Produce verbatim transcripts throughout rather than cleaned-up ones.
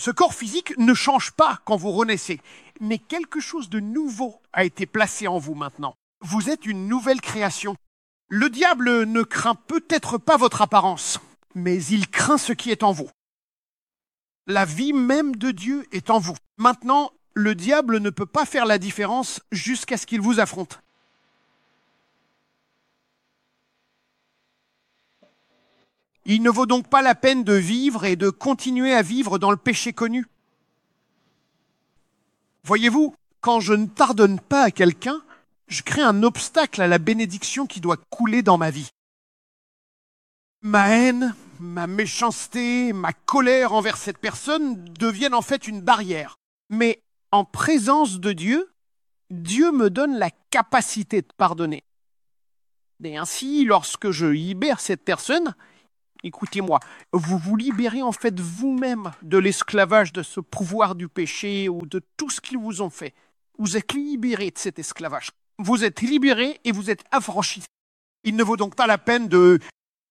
Ce corps physique ne change pas quand vous renaissez, mais quelque chose de nouveau a été placé en vous maintenant. Vous êtes une nouvelle création. Le diable ne craint peut-être pas votre apparence, mais il craint ce qui est en vous. La vie même de Dieu est en vous. Maintenant, le diable ne peut pas faire la différence jusqu'à ce qu'il vous affronte. Il ne vaut donc pas la peine de vivre et de continuer à vivre dans le péché connu. Voyez-vous, quand je ne pardonne pas à quelqu'un, je crée un obstacle à la bénédiction qui doit couler dans ma vie. Ma haine, ma méchanceté, ma colère envers cette personne deviennent en fait une barrière. Mais en présence de Dieu, Dieu me donne la capacité de pardonner. Et ainsi, lorsque je libère cette personne, écoutez-moi, vous vous libérez en fait vous-même de l'esclavage de ce pouvoir du péché ou de tout ce qu'ils vous ont fait. Vous êtes libéré de cet esclavage. Vous êtes libéré et vous êtes affranchi. Il ne vaut donc pas la peine de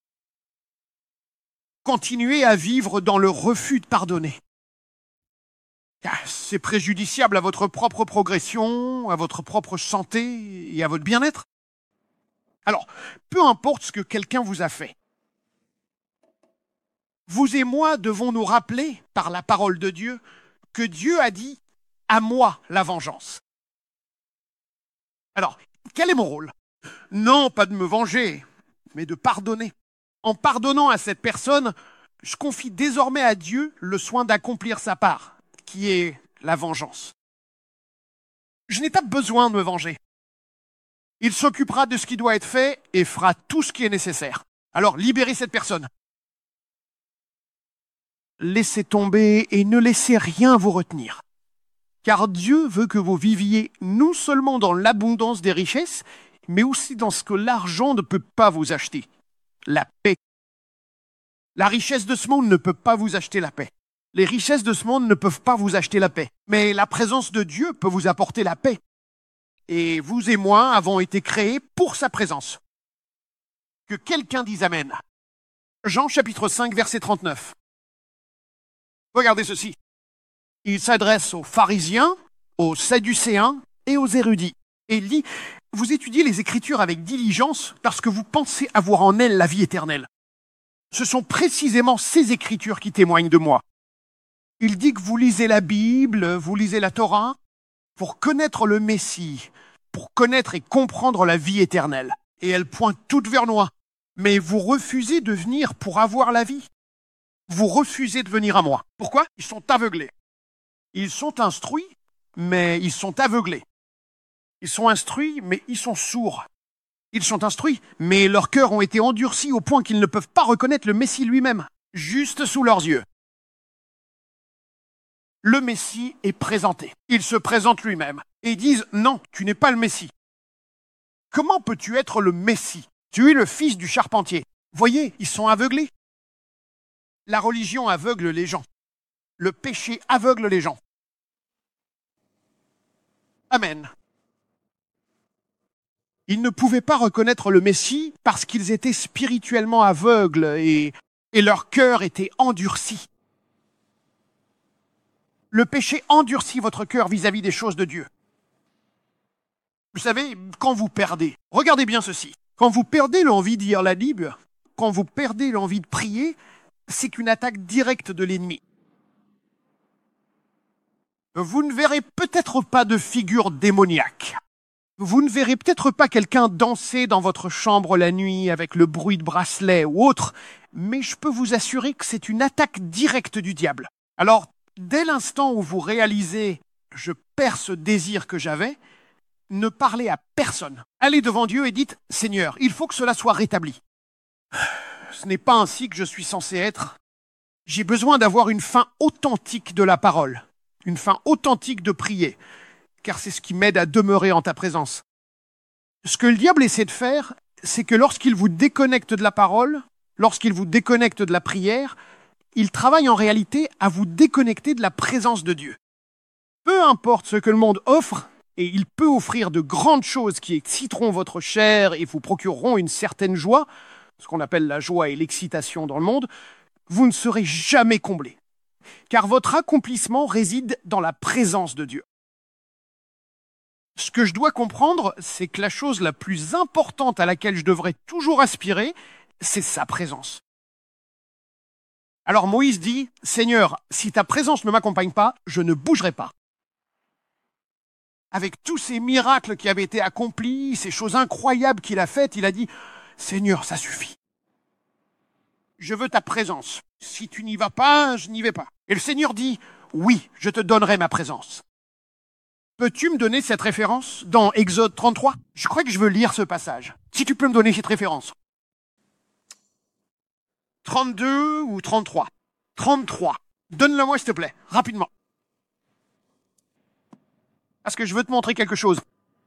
continuer à vivre dans le refus de pardonner. C'est préjudiciable à votre propre progression, à votre propre santé et à votre bien-être. Alors, peu importe ce que quelqu'un vous a fait, vous et moi devons nous rappeler, par la parole de Dieu, que Dieu a dit « à moi la vengeance ». Alors, quel est mon rôle? Non, pas de me venger, mais de pardonner. En pardonnant à cette personne, je confie désormais à Dieu le soin d'accomplir sa part, qui est la vengeance. Je n'ai pas besoin de me venger. Il s'occupera de ce qui doit être fait et fera tout ce qui est nécessaire. Alors, libérez cette personne. Laissez tomber et ne laissez rien vous retenir. Car Dieu veut que vous viviez non seulement dans l'abondance des richesses, mais aussi dans ce que l'argent ne peut pas vous acheter, la paix. La richesse de ce monde ne peut pas vous acheter la paix. Les richesses de ce monde ne peuvent pas vous acheter la paix. Mais la présence de Dieu peut vous apporter la paix. Et vous et moi avons été créés pour sa présence. Que quelqu'un dise Amen. Jean chapitre cinq, verset trente-neuf. Regardez ceci. Il s'adresse aux pharisiens, aux sadducéens et aux érudits. Et il dit, vous étudiez les Écritures avec diligence parce que vous pensez avoir en elles la vie éternelle. Ce sont précisément ces Écritures qui témoignent de moi. Il dit que vous lisez la Bible, vous lisez la Torah, pour connaître le Messie, pour connaître et comprendre la vie éternelle. Et elles pointent toutes vers moi. Mais vous refusez de venir pour avoir la vie. Vous refusez de venir à moi. Pourquoi? Ils sont aveuglés. Ils sont instruits, mais ils sont aveuglés. Ils sont instruits, mais ils sont sourds. Ils sont instruits, mais leurs cœurs ont été endurcis au point qu'ils ne peuvent pas reconnaître le Messie lui-même, juste sous leurs yeux. Le Messie est présenté. Il se présente lui-même et ils disent « Non, tu n'es pas le Messie. » Comment peux-tu être le Messie? Tu es le fils du charpentier. Voyez, ils sont aveuglés. La religion aveugle les gens. Le péché aveugle les gens. Amen. Ils ne pouvaient pas reconnaître le Messie parce qu'ils étaient spirituellement aveugles et, et leur cœur était endurci. Le péché endurcit votre cœur vis-à-vis des choses de Dieu. Vous savez, quand vous perdez, regardez bien ceci, quand vous perdez l'envie de lire la Bible, quand vous perdez l'envie de prier, c'est qu'une attaque directe de l'ennemi. Vous ne verrez peut-être pas de figure démoniaque. Vous ne verrez peut-être pas quelqu'un danser dans votre chambre la nuit avec le bruit de bracelet ou autre, mais je peux vous assurer que c'est une attaque directe du diable. Alors, dès l'instant où vous réalisez « je perds ce désir que j'avais », ne parlez à personne. Allez devant Dieu et dites « Seigneur, il faut que cela soit rétabli. Ce n'est pas ainsi que je suis censé être. J'ai besoin d'avoir une fin authentique de la parole, une fin authentique de prier, car c'est ce qui m'aide à demeurer en ta présence. » Ce que le diable essaie de faire, c'est que lorsqu'il vous déconnecte de la parole, lorsqu'il vous déconnecte de la prière, il travaille en réalité à vous déconnecter de la présence de Dieu. Peu importe ce que le monde offre, et il peut offrir de grandes choses qui exciteront votre chair et vous procureront une certaine joie, ce qu'on appelle la joie et l'excitation dans le monde, vous ne serez jamais comblé. car votre accomplissement réside dans la présence de Dieu. Ce que je dois comprendre, c'est que la chose la plus importante à laquelle je devrais toujours aspirer, c'est sa présence. Alors Moïse dit, « Seigneur, si ta présence ne m'accompagne pas, je ne bougerai pas. » Avec tous ces miracles qui avaient été accomplis, ces choses incroyables qu'il a faites, il a dit, « Seigneur, ça suffit. Je veux ta présence. Si tu n'y vas pas, je n'y vais pas. » Et le Seigneur dit, « Oui, je te donnerai ma présence. » Peux-tu me donner cette référence dans Exode trente-trois? Je crois que je veux lire ce passage. Si tu peux me donner cette référence. trente-deux ou trente-trois? trente-trois. Donne-le-moi, s'il te plaît, rapidement. Parce que je veux te montrer quelque chose.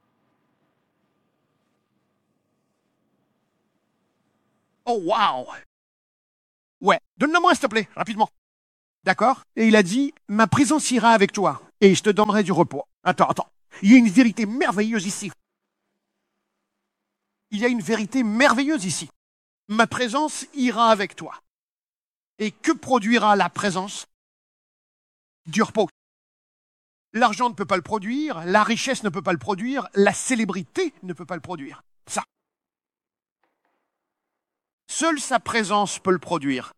Oh, waouh! Ouais, donne-le-moi, s'il te plaît, rapidement. D'accord? Et il a dit, « Ma présence ira avec toi, et je te donnerai du repos. » Attends, attends. Il y a une vérité merveilleuse ici. Il y a une vérité merveilleuse ici. Ma présence ira avec toi. Et que produira la présence? Du repos. L'argent ne peut pas le produire, la richesse ne peut pas le produire, la célébrité ne peut pas le produire. Ça. Seule sa présence peut le produire.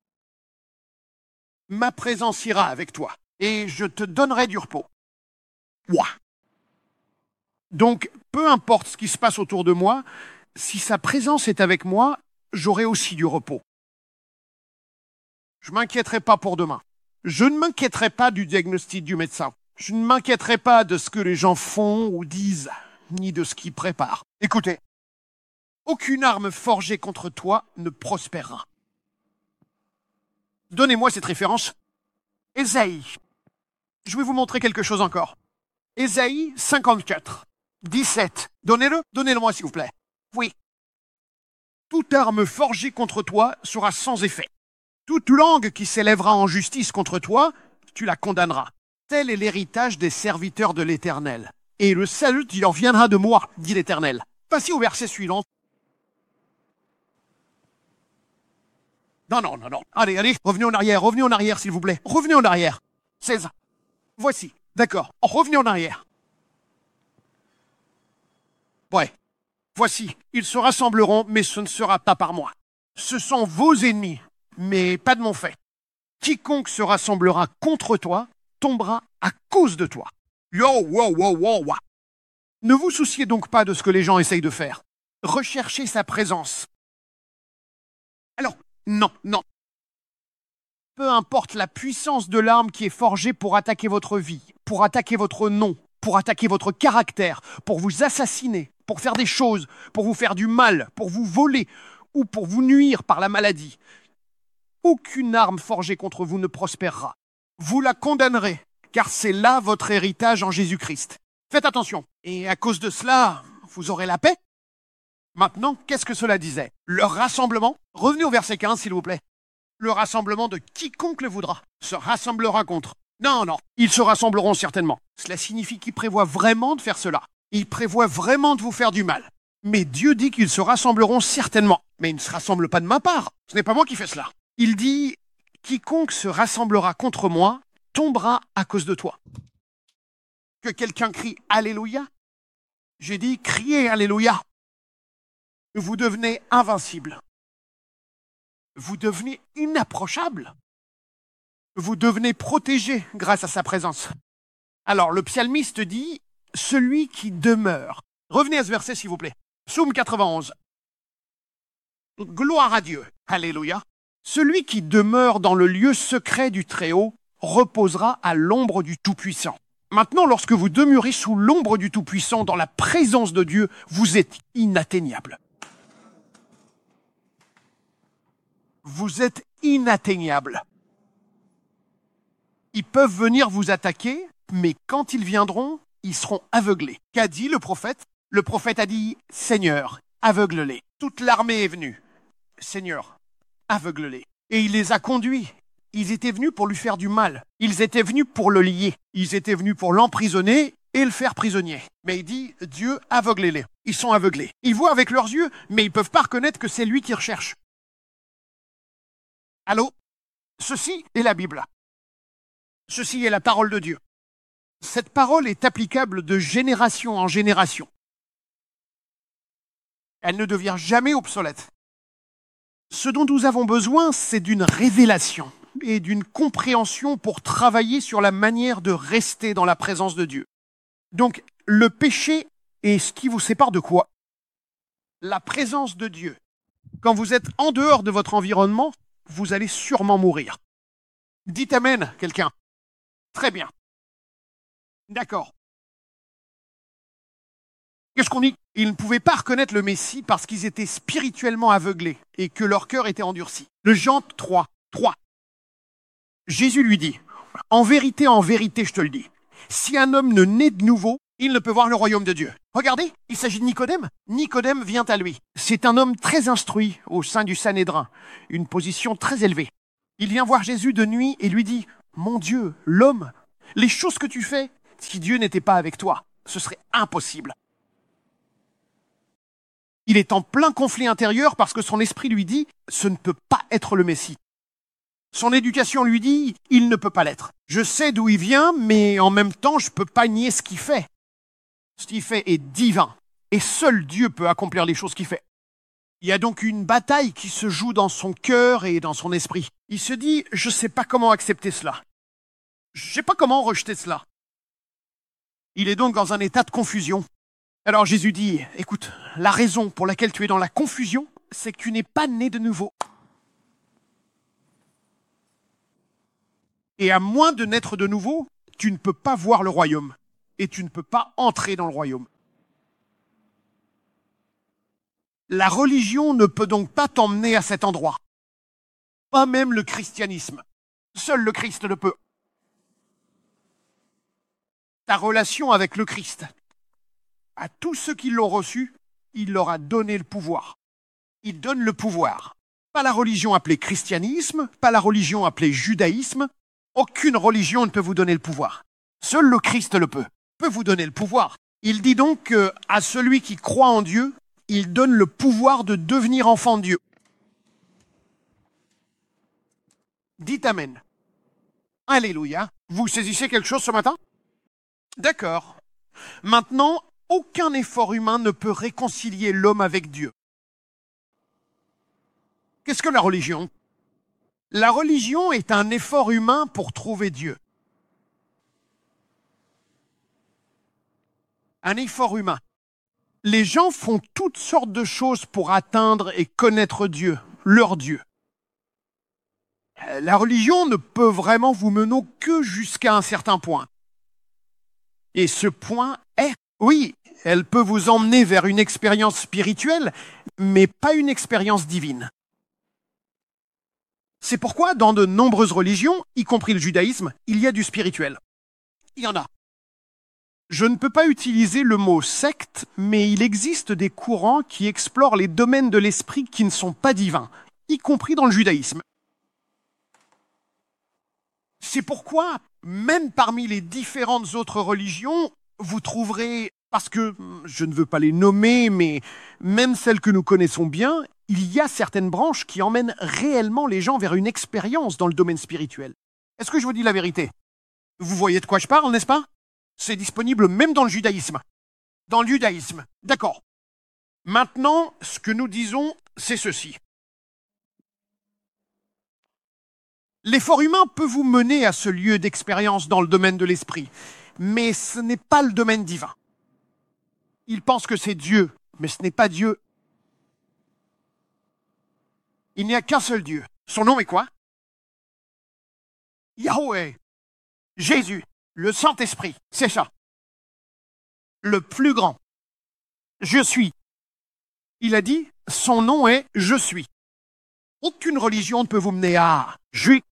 Ma présence ira avec toi et je te donnerai du repos. Ouah. Donc, peu importe ce qui se passe autour de moi, si sa présence est avec moi, j'aurai aussi du repos. Je ne m'inquiéterai pas pour demain. Je ne m'inquiéterai pas du diagnostic du médecin. Je ne m'inquiéterai pas de ce que les gens font ou disent, ni de ce qu'ils préparent. Écoutez, aucune arme forgée contre toi ne prospérera. Donnez-moi cette référence. Ésaïe. Je vais vous montrer quelque chose encore. Ésaïe cinquante-quatre, dix-sept. Donnez-le, donnez-le-moi s'il vous plaît. Oui. Toute arme forgée contre toi sera sans effet. Toute langue qui s'élèvera en justice contre toi, tu la condamneras. Tel est l'héritage des serviteurs de l'Éternel. Et le salut, il en viendra de moi, dit l'Éternel. Passez au verset suivant. Non, non, non, non. Allez, allez, revenez en arrière, revenez en arrière, s'il vous plaît. Revenez en arrière. seize. Voici. D'accord. Revenez en arrière. Ouais. Voici. Ils se rassembleront, mais ce ne sera pas par moi. Ce sont vos ennemis, mais pas de mon fait. Quiconque se rassemblera contre toi tombera à cause de toi. Yo, wow, wow, wow, wow. Ne vous souciez donc pas de ce que les gens essayent de faire. Recherchez sa présence. Alors, non, non. Peu importe la puissance de l'arme qui est forgée pour attaquer votre vie, pour attaquer votre nom, pour attaquer votre caractère, pour vous assassiner, pour faire des choses, pour vous faire du mal, pour vous voler ou pour vous nuire par la maladie. Aucune arme forgée contre vous ne prospérera. Vous la condamnerez, car c'est là votre héritage en Jésus-Christ. Faites attention. Et à cause de cela, vous aurez la paix. Maintenant, qu'est-ce que cela disait? Le rassemblement. Revenez au verset quinze, s'il vous plaît. Le rassemblement de quiconque le voudra se rassemblera contre. Non, non, ils se rassembleront certainement. Cela signifie qu'ils prévoient vraiment de faire cela. Ils prévoient vraiment de vous faire du mal. Mais Dieu dit qu'ils se rassembleront certainement. Mais ils ne se rassemblent pas de ma part. Ce n'est pas moi qui fais cela. Il dit, quiconque se rassemblera contre moi tombera à cause de toi. Que quelqu'un crie Alléluia. J'ai dit, criez Alléluia. Vous devenez invincible. Vous devenez inapprochable. Vous devenez protégé grâce à sa présence. Alors, le psalmiste dit, celui qui demeure. Revenez à ce verset, s'il vous plaît. Psaume quatre-vingt-onze. Gloire à Dieu. Alléluia. Celui qui demeure dans le lieu secret du Très-Haut reposera à l'ombre du Tout-Puissant. Maintenant, lorsque vous demeurez sous l'ombre du Tout-Puissant, dans la présence de Dieu, vous êtes inatteignable. Vous êtes inatteignable. Ils peuvent venir vous attaquer, mais quand ils viendront, ils seront aveuglés. Qu'a dit le prophète? Le prophète a dit, « Seigneur, aveugle-les. » Toute l'armée est venue. « Seigneur, aveugle-les. » Et il les a conduits. Ils étaient venus pour lui faire du mal. Ils étaient venus pour le lier. Ils étaient venus pour l'emprisonner et le faire prisonnier. Mais il dit, Dieu, aveuglez-les. Ils sont aveuglés. Ils voient avec leurs yeux, mais ils ne peuvent pas reconnaître que c'est lui qui recherche. Allô? Ceci est la Bible. Ceci est la parole de Dieu. Cette parole est applicable de génération en génération. Elle ne devient jamais obsolète. Ce dont nous avons besoin, c'est d'une révélation et d'une compréhension pour travailler sur la manière de rester dans la présence de Dieu. Donc, le péché est ce qui vous sépare de quoi? La présence de Dieu. Quand vous êtes en dehors de votre environnement, vous allez sûrement mourir. Dites Amen, quelqu'un. Très bien. D'accord. Qu'est-ce qu'on dit? Ils ne pouvaient pas reconnaître le Messie parce qu'ils étaient spirituellement aveuglés et que leur cœur était endurci. Le Jean trois, trois. Jésus lui dit, « En vérité, en vérité, je te le dis, si un homme ne naît de nouveau, il ne peut voir le royaume de Dieu. » Regardez, il s'agit de Nicodème. Nicodème vient à lui. C'est un homme très instruit au sein du Sanhédrin, une position très élevée. Il vient voir Jésus de nuit et lui dit, « Mon Dieu, l'homme, les choses que tu fais, si Dieu n'était pas avec toi, ce serait impossible. » Il est en plein conflit intérieur parce que son esprit lui dit « Ce ne peut pas être le Messie ». Son éducation lui dit « Il ne peut pas l'être. Je sais d'où il vient, mais en même temps, je ne peux pas nier ce qu'il fait. Ce qu'il fait est divin, et seul Dieu peut accomplir les choses qu'il fait. » Il y a donc une bataille qui se joue dans son cœur et dans son esprit. Il se dit « Je ne sais pas comment accepter cela. Je ne sais pas comment rejeter cela. » Il est donc dans un état de confusion. Alors Jésus dit, écoute, la raison pour laquelle tu es dans la confusion, c'est que tu n'es pas né de nouveau. Et à moins de naître de nouveau, tu ne peux pas voir le royaume. Et tu ne peux pas entrer dans le royaume. La religion ne peut donc pas t'emmener à cet endroit. Pas même le christianisme. Seul le Christ le peut. Ta relation avec le Christ. À tous ceux qui l'ont reçu, il leur a donné le pouvoir. Il donne le pouvoir. Pas la religion appelée christianisme, pas la religion appelée judaïsme. Aucune religion ne peut vous donner le pouvoir. Seul le Christ le peut, peut vous donner le pouvoir. Il dit donc qu'à celui qui croit en Dieu, il donne le pouvoir de devenir enfant de Dieu. Dites Amen. Alléluia. Vous saisissez quelque chose ce matin? D'accord. Maintenant, aucun effort humain ne peut réconcilier l'homme avec Dieu. Qu'est-ce que la religion? La religion est un effort humain pour trouver Dieu. Un effort humain. Les gens font toutes sortes de choses pour atteindre et connaître Dieu, leur Dieu. La religion ne peut vraiment vous mener que jusqu'à un certain point. Et ce point est, oui, elle peut vous emmener vers une expérience spirituelle, mais pas une expérience divine. C'est pourquoi dans de nombreuses religions, y compris le judaïsme, il y a du spirituel. Il y en a. Je ne peux pas utiliser le mot secte, mais il existe des courants qui explorent les domaines de l'esprit qui ne sont pas divins, y compris dans le judaïsme. C'est pourquoi, même parmi les différentes autres religions, vous trouverez, parce que je ne veux pas les nommer, mais même celles que nous connaissons bien, il y a certaines branches qui emmènent réellement les gens vers une expérience dans le domaine spirituel. Est-ce que je vous dis la vérité? Vous voyez de quoi je parle, n'est-ce pas? C'est disponible même dans le judaïsme. Dans le judaïsme, d'accord. Maintenant, ce que nous disons, c'est ceci. L'effort humain peut vous mener à ce lieu d'expérience dans le domaine de l'esprit, mais ce n'est pas le domaine divin. Il pense que c'est Dieu, mais ce n'est pas Dieu. Il n'y a qu'un seul Dieu. Son nom est quoi? Yahweh. Jésus, le Saint-Esprit, c'est ça. Le plus grand. Je suis. Il a dit, son nom est Je suis. Aucune religion ne peut vous mener à Je suis.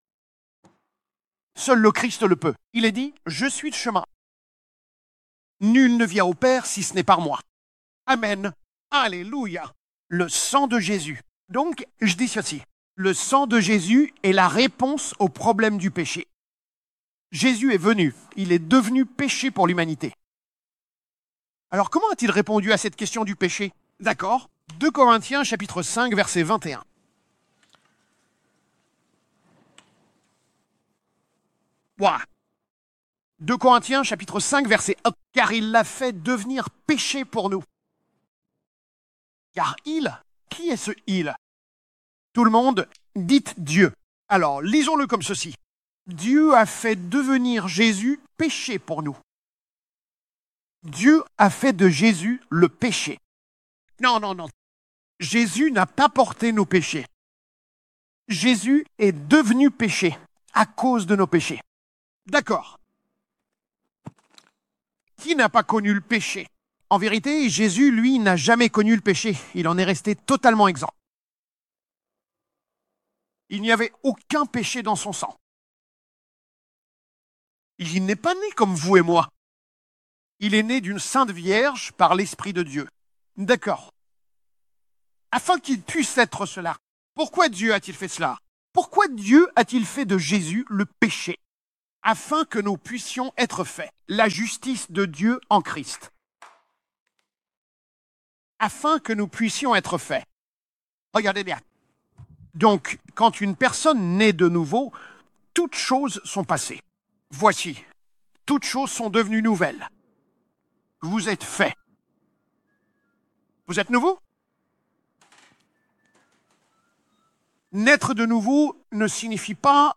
Seul le Christ le peut. Il a dit, je suis le chemin. Nul ne vient au Père si ce n'est par moi. Amen. Alléluia. Le sang de Jésus. Donc, je dis ceci. Le sang de Jésus est la réponse au problème du péché. Jésus est venu. Il est devenu péché pour l'humanité. Alors, comment a-t-il répondu à cette question du péché? D'accord. deux Corinthiens, chapitre cinq, verset vingt et un. Ouah. deux Corinthiens, chapitre cinq, verset un. Car il l'a fait devenir péché pour nous. Car il, qui est ce il? Tout le monde, dites Dieu. Alors, lisons-le comme ceci. Dieu a fait devenir Jésus péché pour nous. Dieu a fait de Jésus le péché. Non, non, non. Jésus n'a pas porté nos péchés. Jésus est devenu péché à cause de nos péchés. D'accord. Qui n'a pas connu le péché? En vérité, Jésus, lui, n'a jamais connu le péché. Il en est resté totalement exempt. Il n'y avait aucun péché dans son sang. Il n'est pas né comme vous et moi. Il est né d'une sainte vierge par l'Esprit de Dieu. D'accord. Afin qu'il puisse être cela, pourquoi Dieu a-t-il fait cela? Pourquoi Dieu a-t-il fait de Jésus le péché? Afin que nous puissions être faits la justice de Dieu en Christ. Afin que nous puissions être faits. Regardez bien. Donc, quand une personne naît de nouveau, toutes choses sont passées. Voici, toutes choses sont devenues nouvelles. Vous êtes faits. Vous êtes nouveau? Naître de nouveau ne signifie pas...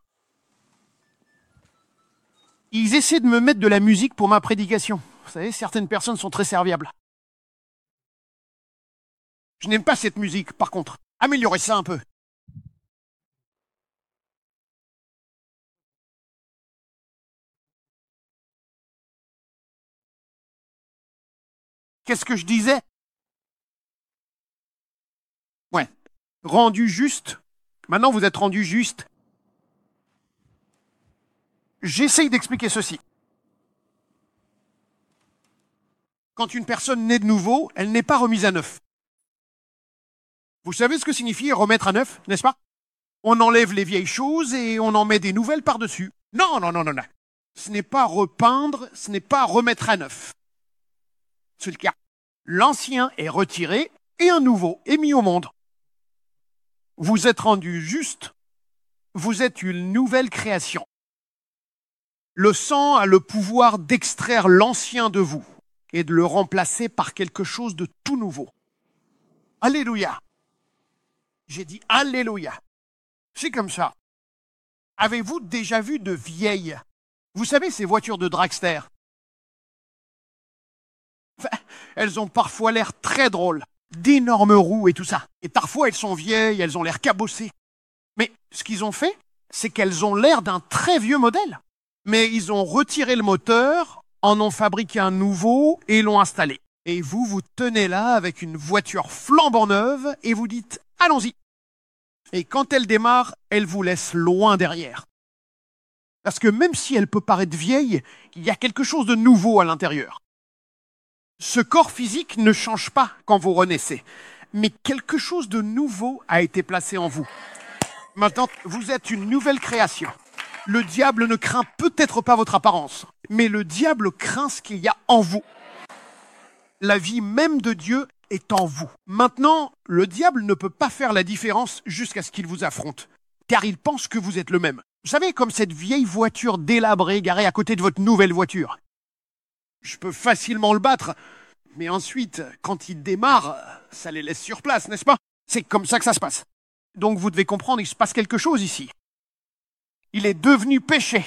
Ils essaient de me mettre de la musique pour ma prédication. Vous savez, certaines personnes sont très serviables. Je n'aime pas cette musique, par contre. Améliorez ça un peu. Qu'est-ce que je disais? Ouais. Rendu juste. Maintenant, vous êtes rendu juste. J'essaye d'expliquer ceci. Quand une personne naît de nouveau, elle n'est pas remise à neuf. Vous savez ce que signifie remettre à neuf, n'est-ce pas? On enlève les vieilles choses et on en met des nouvelles par-dessus. Non, non, non, non, non. Ce n'est pas repeindre, ce n'est pas remettre à neuf. C'est le cas. L'ancien est retiré et un nouveau est mis au monde. Vous êtes rendu juste, vous êtes une nouvelle création. Le sang a le pouvoir d'extraire l'ancien de vous et de le remplacer par quelque chose de tout nouveau. Alléluia. J'ai dit Alléluia. C'est comme ça. Avez-vous déjà vu de vieilles, vous savez, ces voitures de dragster? Enfin, elles ont parfois l'air très drôles, d'énormes roues et tout ça. Et parfois, elles sont vieilles, elles ont l'air cabossées. Mais ce qu'ils ont fait, c'est qu'elles ont l'air d'un très vieux modèle. Mais ils ont retiré le moteur, en ont fabriqué un nouveau et l'ont installé. Et vous, vous tenez là avec une voiture flambant neuve et vous dites « Allons-y ». Et quand elle démarre, elle vous laisse loin derrière. Parce que même si elle peut paraître vieille, il y a quelque chose de nouveau à l'intérieur. Ce corps physique ne change pas quand vous renaissez, mais quelque chose de nouveau a été placé en vous. Maintenant, vous êtes une nouvelle création. Le diable ne craint peut-être pas votre apparence, mais le diable craint ce qu'il y a en vous. La vie même de Dieu est en vous. Maintenant, le diable ne peut pas faire la différence jusqu'à ce qu'il vous affronte, car il pense que vous êtes le même. Vous savez, comme cette vieille voiture délabrée garée à côté de votre nouvelle voiture. Je peux facilement le battre, mais ensuite, quand il démarre, ça les laisse sur place, n'est-ce pas? C'est comme ça que ça se passe. Donc vous devez comprendre, il se passe quelque chose ici. Il est devenu péché.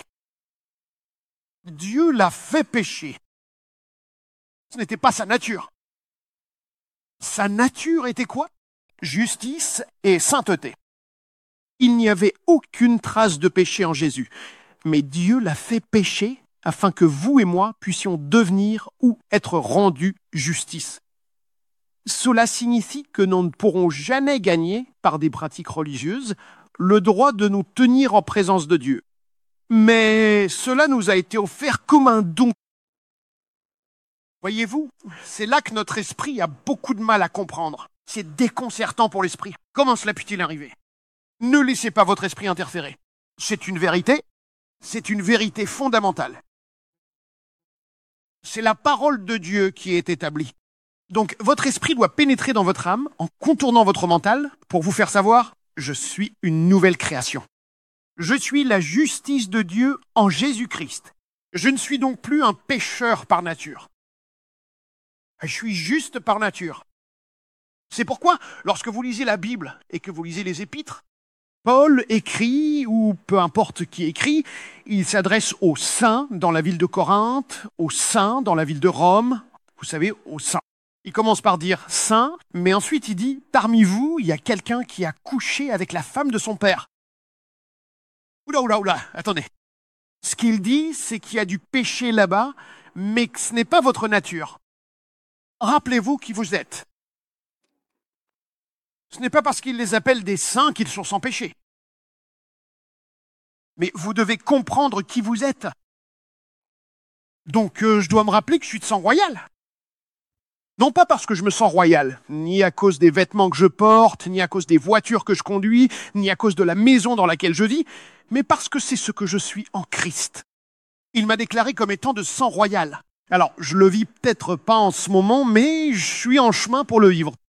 Dieu l'a fait pécher. Ce n'était pas sa nature. Sa nature était quoi? Justice et sainteté. Il n'y avait aucune trace de péché en Jésus, mais Dieu l'a fait pécher afin que vous et moi puissions devenir ou être rendus justice. Cela signifie que nous ne pourrons jamais gagner, par des pratiques religieuses, le droit de nous tenir en présence de Dieu. Mais cela nous a été offert comme un don. Voyez-vous, c'est là que notre esprit a beaucoup de mal à comprendre. C'est déconcertant pour l'esprit. Comment cela peut-il arriver? Ne laissez pas votre esprit interférer. C'est une vérité, c'est une vérité fondamentale. C'est la parole de Dieu qui est établie. Donc, votre esprit doit pénétrer dans votre âme en contournant votre mental pour vous faire savoir « Je suis une nouvelle création ». Je suis la justice de Dieu en Jésus-Christ. Je ne suis donc plus un pécheur par nature. Je suis juste par nature. C'est pourquoi, lorsque vous lisez la Bible et que vous lisez les Épîtres, Paul écrit, ou peu importe qui écrit, il s'adresse aux saints dans la ville de Corinthe, aux saints dans la ville de Rome, vous savez, aux saints. Il commence par dire « saint », mais ensuite il dit « parmi vous, il y a quelqu'un qui a couché avec la femme de son père ». Oula, oula, oula, attendez. Ce qu'il dit, c'est qu'il y a du péché là-bas, mais que ce n'est pas votre nature. Rappelez-vous qui vous êtes. Ce n'est pas parce qu'il les appelle des saints qu'ils sont sans péché. Mais vous devez comprendre qui vous êtes. Donc euh, je dois me rappeler que je suis de sang royal. Non pas parce que je me sens royal, ni à cause des vêtements que je porte, ni à cause des voitures que je conduis, ni à cause de la maison dans laquelle je vis, mais parce que c'est ce que je suis en Christ. Il m'a déclaré comme étant de sang royal. Alors, je le vis peut-être pas en ce moment, mais je suis en chemin pour le vivre.